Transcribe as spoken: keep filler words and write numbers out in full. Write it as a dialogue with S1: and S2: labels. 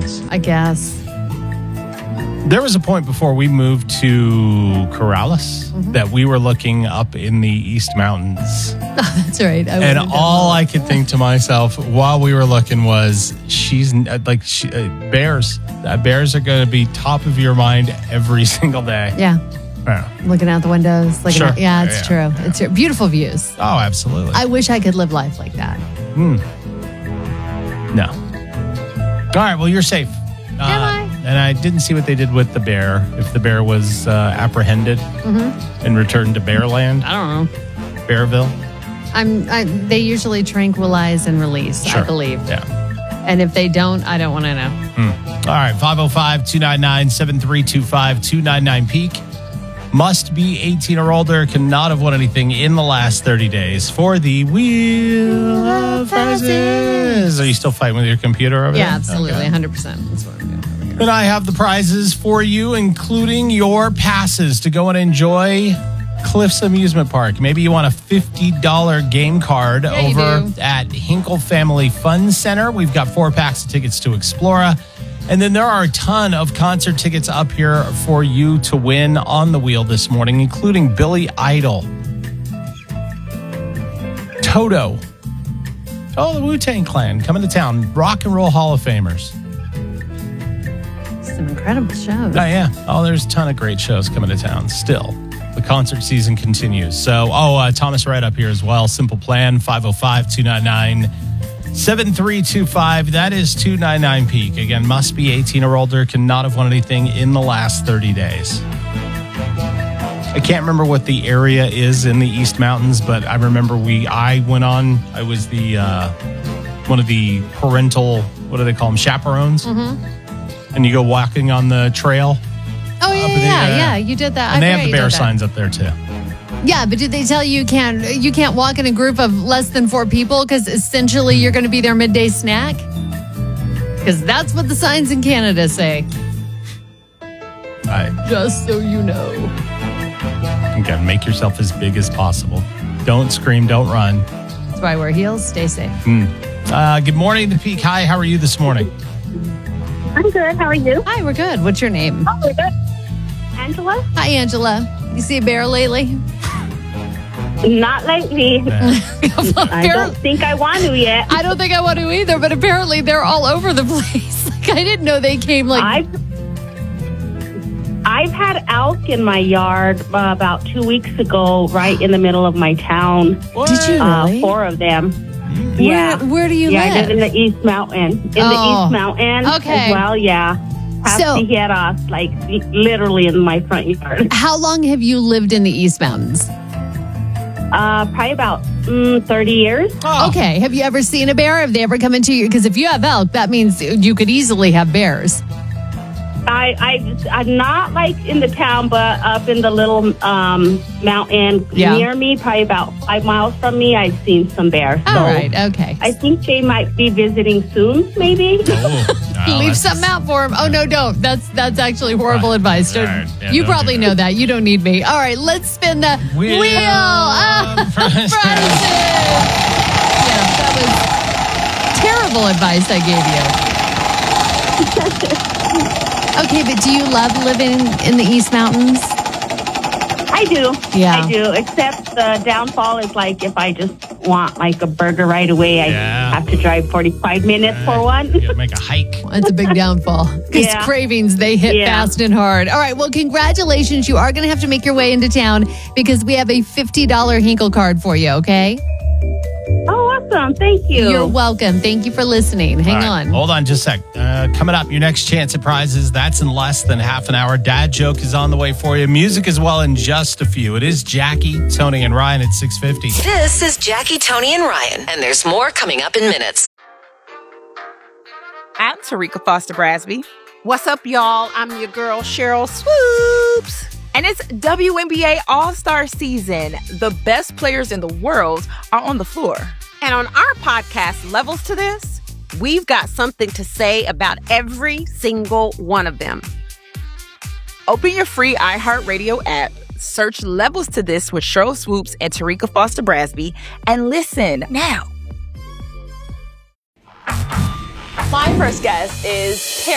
S1: Mountains.
S2: I guess.
S1: There was a point before we moved to Corrales mm-hmm. that we were looking up in the East Mountains.
S2: Oh, that's right. I
S1: and all I could think to myself while we were looking was, she's like, she, uh, bears. Uh, bears are going to be top of your mind every single day.
S2: Yeah.
S1: yeah.
S2: Looking out the windows. Looking
S1: Sure.
S2: out, yeah, it's
S1: yeah,
S2: true.
S1: yeah.
S2: It's true. Beautiful views.
S1: Oh, absolutely.
S2: I wish I could live life like that.
S1: Hmm. No. All right, well, you're safe.
S2: Am uh, I?
S1: And I didn't see what they did with the bear. If the bear was uh, apprehended mm-hmm. and returned to Bearland.
S2: I don't know.
S1: Bearville.
S2: I'm. I, they usually tranquilize and release,
S1: sure.
S2: I believe.
S1: Yeah.
S2: And if they don't, I don't want to know.
S1: Hmm. All right, five oh five, two nine nine, seven three two five, two nine nine peak. Must be eighteen or older, cannot have won anything in the last thirty days for the Wheel of Prizes. Are you still fighting with your computer over
S2: yeah,
S1: there?
S2: Yeah, absolutely,
S1: okay.
S2: one hundred percent. That's what I'm doing.
S1: And I have the prizes for you, including your passes to go and enjoy Cliffs Amusement Park. Maybe you want a fifty dollars game card
S2: yeah,
S1: over at Hinkle Family Fun Center. We've got four packs of tickets to Explora. And then there are a ton of concert tickets up here for you to win on the wheel this morning, including Billy Idol, Toto, oh, the Wu-Tang Clan coming to town, Rock and Roll Hall of Famers.
S2: Some incredible shows.
S1: Oh, yeah. Oh, there's a ton of great shows coming to town still. The concert season continues. So, oh, uh, Thomas Wright up here as well. Simple Plan, five oh five, two nine nine, seven three two five. That is two nine nine peak. Again, must be eighteen or older, cannot have won anything in the last thirty days. I can't remember what the area is in the East Mountains, but I remember we, I went on, I was the, uh, one of the parental, what do they call them, chaperones? Mm-hmm. And you go walking on the trail.
S2: Oh, yeah,
S1: the,
S2: yeah,
S1: uh,
S2: yeah. You did that.
S1: And
S2: I
S1: they have the bear
S2: that.
S1: signs up there, too.
S2: Yeah, but did they tell you you can't, you can't walk in a group of less than four people because essentially you're going to be their midday snack? Because that's what the signs in Canada say.
S1: Right.
S2: Just so you know.
S1: You got to make yourself as big as possible. Don't scream, don't run.
S2: That's why I wear heels. Stay safe.
S1: Mm. Uh, good morning, The Peak. Hi, how are you this morning?
S3: I'm good. How are you?
S2: Hi, we're good. What's your name?
S3: Oh, we're good. Angela?
S2: Hi, Angela. You see a bear lately?
S3: Not lately. I don't think I want to yet.
S2: I don't think I want to either, but apparently they're all over the place. Like, I didn't know they came like...
S3: I've, I've had elk in my yard uh, about two weeks ago, right in the middle of my town.
S1: What?
S2: Did you really?
S3: Uh, four of them.
S2: Where,
S3: Yeah.
S2: where do you
S3: yeah,
S2: live?
S3: I live in the East Mountain. In
S2: Oh.
S3: the East Mountain
S2: Okay.
S3: as well, yeah.
S2: So-
S3: Pasajeras, like literally in my front yard.
S2: How long have you lived in the East Mountains?
S3: Uh, probably about mm, thirty years.
S1: Oh.
S2: Okay. Have you ever seen a bear? Have they ever come into you? Because if you have elk, that means you could easily have bears.
S3: I, I, I'm not like in the town, but up in the little um, mountain
S2: Yeah.
S3: near me, probably about five miles from me, I've seen some bears.
S2: All
S3: So
S2: right. Okay.
S3: I think they might be visiting soon, maybe.
S1: Oh, no,
S2: Leave
S1: that's-
S2: something out for him. Oh, no, don't. That's that's actually horrible
S1: Right.
S2: advice. Don't-
S1: All right. Yeah,
S2: you
S1: don't
S2: probably
S1: do
S2: know
S1: that.
S2: that. You don't need me. All right. Let's spin the
S1: Wheel
S2: wheel. Ah,
S1: of prizes.
S2: prizes. Yeah, that was terrible advice I gave you. Okay, but do you love living in the East Mountains?
S3: I do.
S2: Yeah.
S3: I do. Except the downfall is like if I just want like a burger right away, I
S1: Yeah.
S3: have to drive forty-five minutes for one.
S1: You gotta make a hike.
S2: That's a big downfall. Because
S3: Yeah.
S2: cravings, they hit
S3: Yeah.
S2: fast and hard. All right, well, congratulations. You are going to have to make your way into town because we have a fifty dollars Hinkle card for you, okay?
S3: Oh, awesome. Thank you.
S2: You're welcome. Thank you for listening. Hang
S1: All right,
S2: on.
S1: Hold on just a sec. Uh, coming up, your next chance at prizes. That's in less than half an hour. Dad joke is on the way for you. Music as well in just a few. It is Jackie, Tony, and Ryan at six fifty.
S4: This is Jackie, Tony, and Ryan, and there's more coming up in minutes.
S5: I'm Tarika Foster Brasby. What's up, y'all? I'm your girl, Cheryl Swoops. And it's W N B A All-Star season. The best players in the world are on the floor.
S6: And on our podcast, Levels to This, we've got something to say about every single one of them.
S5: Open your free iHeartRadio app, search Levels to This with Cheryl Swoops and Tarika Foster Brasby, and listen now.
S7: My first guest is